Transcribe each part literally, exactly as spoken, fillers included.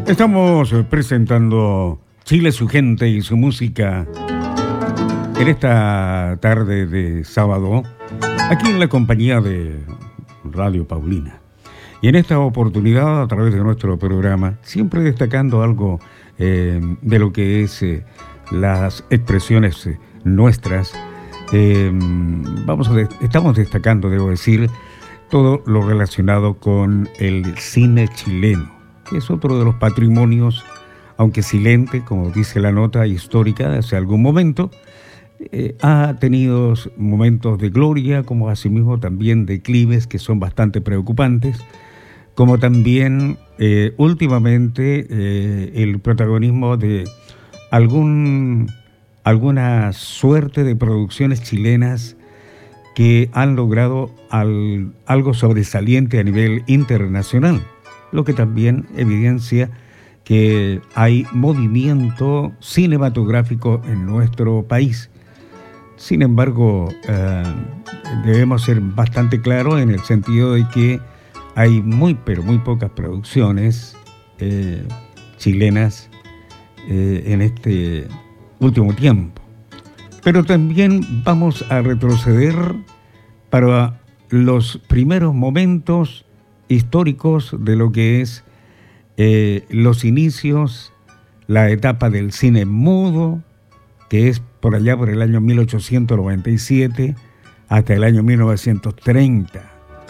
Estamos presentando Chile, su gente y su música en esta tarde de sábado, aquí en la compañía de Radio Paulina. Y en esta oportunidad, a través de nuestro programa, siempre destacando algo eh, de lo que es eh, las expresiones eh, nuestras, eh, vamos a de- estamos destacando, debo decir, todo lo relacionado con el cine chileno, que es otro de los patrimonios, aunque silente, como dice la nota histórica de hace algún momento, eh, ha tenido momentos de gloria, como asimismo también declives que son bastante preocupantes, como también eh, últimamente eh, el protagonismo de algún, alguna suerte de producciones chilenas que han logrado al, algo sobresaliente a nivel internacional, lo que también evidencia que hay movimiento cinematográfico en nuestro país. Sin embargo, eh, debemos ser bastante claros en el sentido de que hay muy, pero muy pocas producciones eh, chilenas eh, en este último tiempo. Pero también vamos a retroceder para los primeros momentos históricos de lo que es eh, los inicios, la etapa del cine mudo, que es por allá por el año mil ochocientos noventa y siete hasta el año mil novecientos treinta.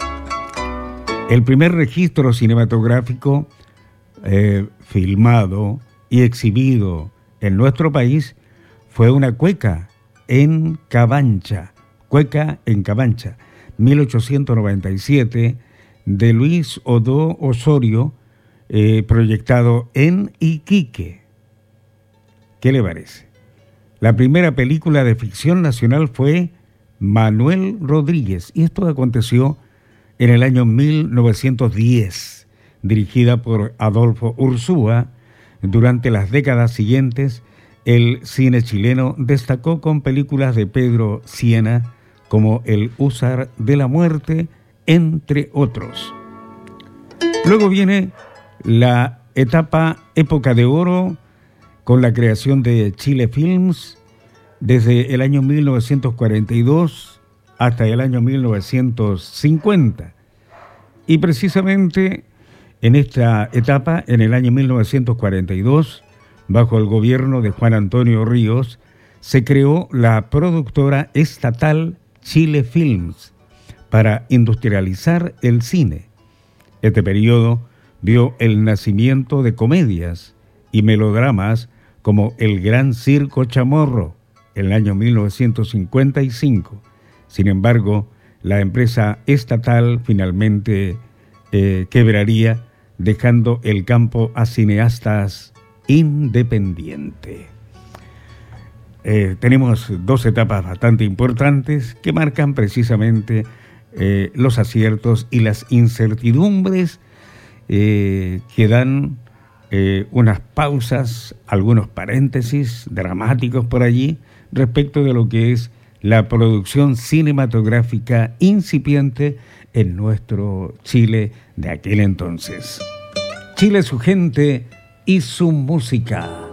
El primer registro cinematográfico eh, filmado y exhibido en nuestro país fue una cueca en Cabancha, cueca en Cabancha, mil ochocientos noventa y siete, de Luis Odó Osorio, eh, proyectado en Iquique. ¿Qué le parece? La primera película de ficción nacional fue Manuel Rodríguez, y esto aconteció en el año mil novecientos diez, dirigida por Adolfo Ursúa. Durante las décadas siguientes, el cine chileno destacó con películas de Pedro Siena como El Húsar de la Muerte, entre otros. Luego viene la etapa época de oro con la creación de Chile Films desde el año mil novecientos cuarenta y dos hasta el año mil novecientos cincuenta. Y precisamente en esta etapa, en el año mil novecientos cuarenta y dos, bajo el gobierno de Juan Antonio Ríos, se creó la productora estatal Chile Films para industrializar el cine. Este periodo vio el nacimiento de comedias y melodramas como El Gran Circo Chamorro, en el año mil novecientos cincuenta y cinco. Sin embargo, la empresa estatal finalmente eh, quebraría, dejando el campo a cineastas independientes. Eh, tenemos dos etapas bastante importantes que marcan precisamente eh, los aciertos y las incertidumbres eh, que dan eh, unas pausas, algunos paréntesis dramáticos por allí respecto de lo que es la producción cinematográfica incipiente en nuestro Chile de aquel entonces. Chile, su gente y su música.